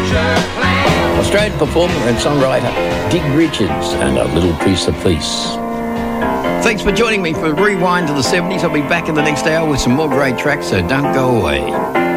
Australian performer and songwriter Dig Richards and A Little Piece of Peace. Thanks for joining me for a rewind to the 70s. I'll be back in the next hour with some more great tracks, so don't go away.